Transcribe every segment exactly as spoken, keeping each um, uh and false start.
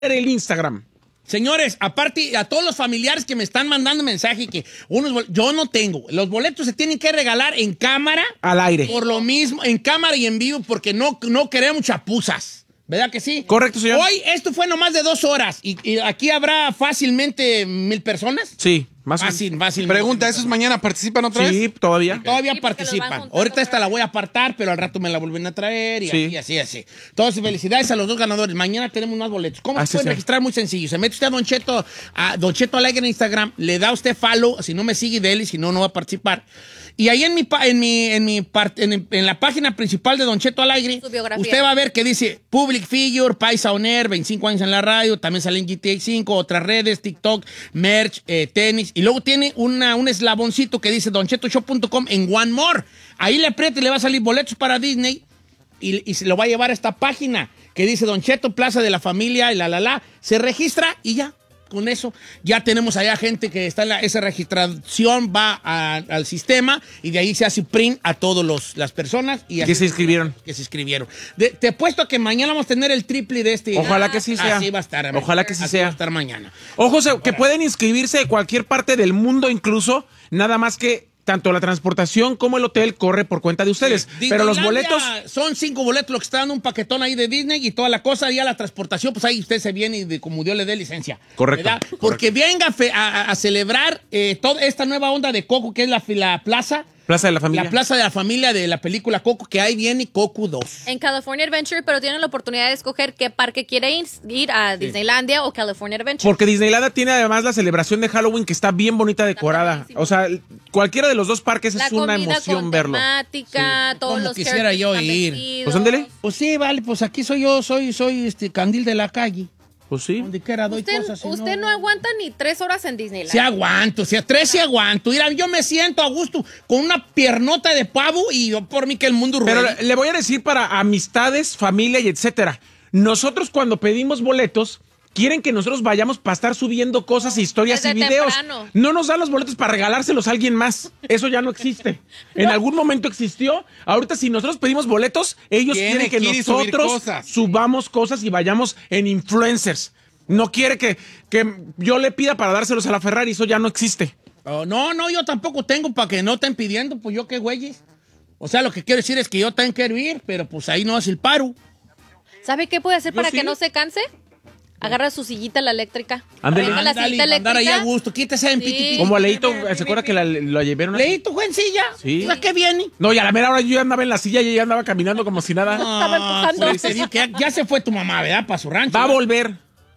el Instagram. Señores, aparte, a todos los familiares que me están mandando mensaje que unos bol- yo no tengo. Los boletos se tienen que regalar en cámara. Al aire. Por lo mismo, en cámara y en vivo, porque no, no queremos chapuzas. ¿Verdad que sí? Correcto, señor. Hoy esto fue nomás de dos horas. ¿Y, y aquí habrá fácilmente mil personas? Sí, más Fácil, fácil. Pregunta, ¿esos mañana participan otra Sí, vez? todavía. Todavía Sí, porque los van participan. juntando Ahorita esta para- la voy a apartar, pero al rato me la vuelven a traer y Sí. así, así, así. Entonces, felicidades a los dos ganadores. Mañana tenemos más boletos. ¿Cómo Así se pueden sea. registrar? Muy sencillo. Se mete usted a Don Cheto, a Don Cheto Alegre en Instagram, le da usted follow, si no me sigue, dele, si no, no va a participar. Y ahí en mi, pa- en mi, en mi part- en, en la página principal de Don Cheto Alegre, Su biografía. usted va a ver que dice Public Figure, Paisa On Air, veinticinco años en la radio, también sale en G T A cinco, otras redes, TikTok, merch, eh, tenis, y luego tiene una, un eslaboncito que dice don cheto show punto com en One More. Ahí le aprieta y le va a salir boletos para Disney y, y se lo va a llevar a esta página que dice Don Cheto, Plaza de la Familia, y la, la, la. Se registra y ya. Con eso ya tenemos allá gente que está en la, esa registración, va a- al sistema y de ahí se hace print a todas las personas y Que así- se inscribieron. que se inscribieron. De- te apuesto a que mañana vamos a tener el triple de este. Ojalá que sí sea. Así va a estar. Ojalá que sí así sea. va a estar mañana. Ojo, se- que pueden inscribirse de cualquier parte del mundo, incluso, nada más que tanto la transportación como el hotel corre por cuenta de ustedes. Pero los Disneylandia boletos, son cinco boletos, lo que está dando un paquetón ahí de Disney y toda la cosa, ya la transportación, pues ahí usted se viene y de, como Dios le dé licencia. Correcto, ¿verdad? correcto. Porque venga a, fe- a- a celebrar eh, toda esta nueva onda de Coco, que es la, la plaza. Plaza de la Familia. La plaza de la familia de la película Coco, que ahí viene Coco dos. En California Adventure, pero tienen la oportunidad de escoger qué parque quiere ir, ir a Disneylandia o California Adventure. Porque Disneylandia tiene además la celebración de Halloween que está bien bonita decorada. buenísimo. O sea, cualquiera de los dos parques la es una comida emoción con verlo. temática, todos Como los quisiera characters yo están ir. vestidos. Pues ándele. Pues sí, vale, pues aquí soy yo, soy, soy este candil de la calle. Pues sí. Donde quiera doy Usted, cosas. y usted no aguanta ni tres horas en Disneyland. Sí aguanto, sí, a tres sí aguanto. Mira, yo me siento a gusto con una piernota de pavo y yo por mí que el mundo Pero ruede. le, le voy a decir para amistades, familia y etcétera. Nosotros cuando pedimos boletos, quieren que nosotros vayamos para estar subiendo cosas, historias Desde y videos. temprano. No nos dan los boletos para regalárselos a alguien más. Eso ya no existe. En algún momento existió. Ahorita si nosotros pedimos boletos, ellos Tiene quieren que que ir y subir nosotros cosas. subamos cosas y vayamos en influencers. No quiere que, que yo le pida para dárselos a la Ferrari. Eso ya no existe. Oh, no, no, yo tampoco tengo para que no estén pidiendo, pues yo qué güeyes. O sea, lo que quiero decir es que yo también quiero ir, pero pues ahí no es el paro. ¿Sabe qué puede hacer Yo para sí. que no se canse? Agarra su sillita, la eléctrica. Ándale. Venga la Ándale, sillita y andar ahí a eléctrica. gusto. Quítese en Sí. piti, piti. Como a Leito, ¿se acuerda que la, lo llevaron? a- Leíto, güey, en silla. Sí. ¿A qué viene? No, y a la mera hora yo ya andaba en la silla y ella andaba caminando como si nada. Estaba empujando. pues, te digo que ya, ya se fue tu mamá, ¿verdad? Para su rancho. Va a ¿verdad? volver.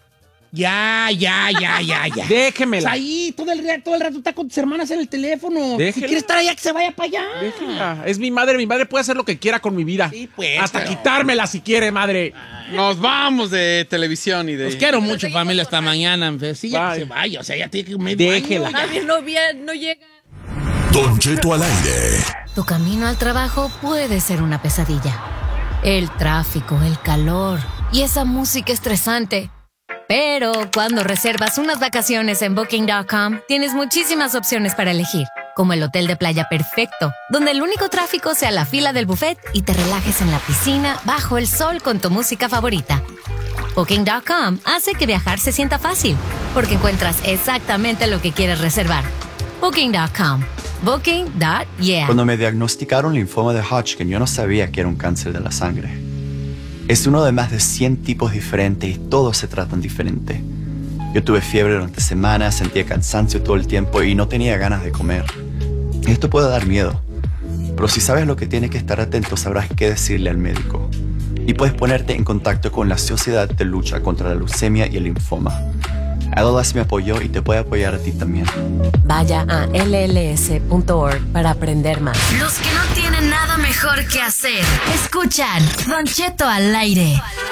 Ya, ya, ya, ya, ya. Déjemela. Pues ahí, todo el, todo el rato está con tus hermanas en el teléfono. Déjela. Si quiere estar allá, que se vaya para allá. Déjela. Es mi madre, mi madre puede hacer lo que quiera con mi vida. Sí, pues, Hasta pero- quitármela si quiere, madre. Nos vamos de televisión y de... Los quiero mucho, seguimos familia, con hasta mañana. Sí, ya que Bye. se vaya. O sea, ya tiene que medio Déjela. año, ya. Nadie no, vi- no llega. Don Cheto al aire. Tu camino al trabajo puede ser una pesadilla. El tráfico, el calor y esa música estresante. Pero cuando reservas unas vacaciones en Booking punto com, tienes muchísimas opciones para elegir, como el hotel de playa perfecto, donde el único tráfico sea la fila del buffet y te relajes en la piscina bajo el sol con tu música favorita. Booking punto com hace que viajar se sienta fácil, porque encuentras exactamente lo que quieres reservar. Booking punto com. Booking punto yeah. Cuando me diagnosticaron linfoma de Hodgkin, yo no sabía que era un cáncer de la sangre. Es uno de más de cien tipos diferentes y todos se tratan diferente. Yo tuve fiebre durante semanas, sentía cansancio todo el tiempo y no tenía ganas de comer. Esto puede dar miedo, pero si sabes lo que tienes que estar atento, sabrás qué decirle al médico. Y puedes ponerte en contacto con la Sociedad de Lucha contra la Leucemia y el Linfoma. L L S me apoyó y te puede apoyar a ti también. Vaya a L L S punto org para aprender más. Los que no tienen nada mejor que hacer, escuchan Don Cheto al aire.